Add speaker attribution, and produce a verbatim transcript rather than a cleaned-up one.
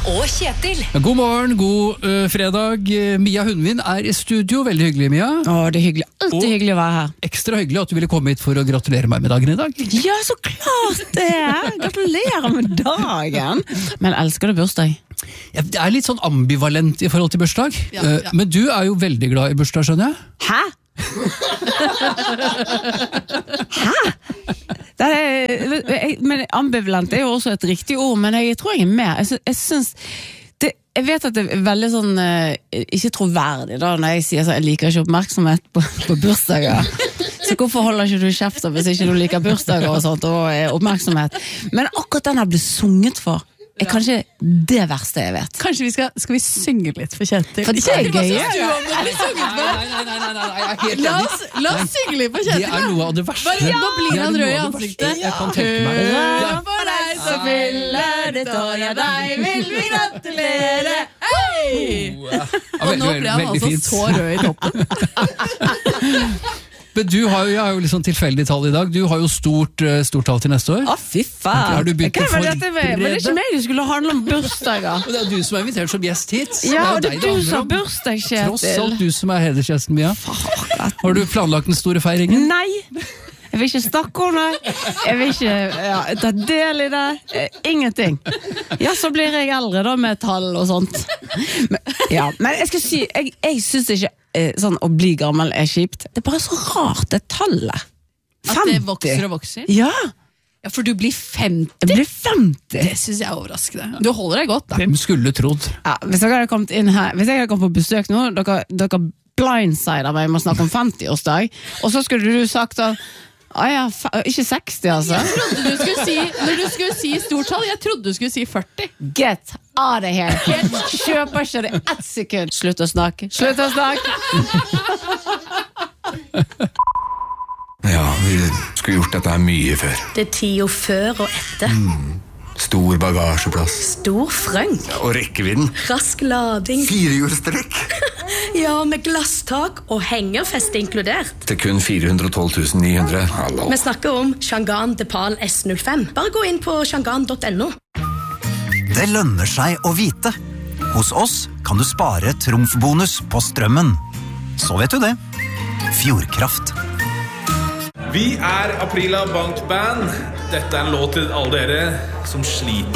Speaker 1: og Kjetil.
Speaker 2: God morgen, god uh, fredag. Mia Hundvin er i studio. Veldig hyggelig, Mia.
Speaker 3: Åh, det er hyggelig. Alltid
Speaker 2: Og
Speaker 3: hyggelig å være her.
Speaker 2: Ekstra hyggelig at du ville komme hit for å gratulere meg med dagen i dag.
Speaker 3: Ja, så klart det! Gratulerer med dagen! Men elsker du bursdag?
Speaker 2: Jeg er litt sånn ambivalent i forhold til bursdag.
Speaker 1: Ja, ja.
Speaker 2: Uh, men du er jo veldig glad i bursdag, skjønner jeg.
Speaker 3: Hæ? Hæ? Det er, jeg, men ambivalent er jo også et riktig ord, men jeg tror jeg er med. Jeg, sy- jeg synes det, jeg vet at det er veldig sånn eh, ikke troverdig da, når jeg sier sånn, jeg liker ikke oppmerksomhet på, på bursdager. Så hvorfor holder ikke du kjeft da, hvis ikke du liker bursdager og sånt, og eh, oppmerksomhet? Men akkurat den har blitt sunget for er kanskje det verste jeg vet.
Speaker 1: Kanskje vi skal, skal vi synge litt for Kjetil?
Speaker 3: For det er gøy.
Speaker 1: Hva synes du om å bli sunget for?
Speaker 2: Nei, nei, nei, nei, nei, jeg er helt
Speaker 1: La
Speaker 2: enig.
Speaker 1: oss, la oss synge litt for
Speaker 2: Det
Speaker 1: Kjetil.
Speaker 2: er noe av det verste.
Speaker 1: Bare, nå blir
Speaker 2: Det er
Speaker 1: han
Speaker 2: noe
Speaker 1: rød i
Speaker 2: av det verste
Speaker 1: ansiktet.
Speaker 2: Jeg kan tenke meg.
Speaker 1: Hurra
Speaker 2: Ja.
Speaker 1: for deg som fyller ditt år, ja deg vil vi gratulere. Hei!
Speaker 2: Ja,
Speaker 1: Og
Speaker 2: veldig,
Speaker 1: nå ble han
Speaker 2: veldig
Speaker 1: altså
Speaker 2: fint.
Speaker 1: så rød i toppen.
Speaker 2: Men du har jo, jeg har jo litt sånn tilfeldig tall i dag. Du har jo stort, eh, stort tall til neste år.
Speaker 3: Å, fy faen.
Speaker 2: Har du begynt å
Speaker 3: Hva var dette med? Men det er
Speaker 2: forberede?
Speaker 3: ikke meg det skulle handle om bursdager.
Speaker 2: Og det er du som er invitert som gjest hit.
Speaker 3: Ja, og
Speaker 2: det
Speaker 3: det
Speaker 2: er jo
Speaker 3: er
Speaker 2: deg
Speaker 3: du som har
Speaker 2: handler om.
Speaker 3: bursdag,
Speaker 2: Tross
Speaker 3: Kjetil.
Speaker 2: alt du som er hedersgjesten, Mia. Har du planlagt den store feiringen?
Speaker 3: Nei, jeg vil ikke snakke om det. Jeg vil ikke ja, ta del i det. Eh, Ingenting. Ja, så blir jeg eldre da med tall og sånt. Men, ja, men jeg skal si, jeg, jeg synes ikke eh, sånn å bli gammel er kjipt. Det er bare så rart det tallet.
Speaker 1: At det vokser og vokser.
Speaker 3: Ja,
Speaker 1: Ja, for du blir femti.
Speaker 3: jeg blir femti.
Speaker 1: Det synes jeg er overraskende. Du holder deg godt da.
Speaker 2: Hvem skulle trodd?
Speaker 3: Ja, hvis dere hadde kommet inn her, hvis jeg hadde kommet på besøk nå, dere, dere blindsider meg med å snakke om femti-årsdag, og så skulle du sagt at ah ja, fe- ikke seksti altså.
Speaker 1: Jeg trodde du skulle si, når du skulle si stortall, jeg trodde du skulle si førti.
Speaker 3: Get out of here. Jeg kjøper ikke det ett sekund. Slutt å snakke. Slutt å snakke.
Speaker 4: Ja, vi skulle gjort dette her mye før.
Speaker 5: Det er tida før og etter.
Speaker 4: Stor bagasjeplass.
Speaker 5: Stor frøng.
Speaker 4: Og rekkevidden.
Speaker 5: Rask lading.
Speaker 4: Firehjulstrekk.
Speaker 5: Ja, med glasstak og hengerfeste inkludert.
Speaker 4: Til kun fire hundre og tolv tusen ni hundre. Hallo.
Speaker 5: Vi snakker om Shangan Depal S null fem. Bare gå inn på shangan punktum no.
Speaker 6: Det lønner seg å vite. Hos oss kan du spare trumfbonus på strømmen. Så vet du det. Fjordkraft.
Speaker 7: Vi er Aprila Bank Band. Dette er en låt til alle dere som sliter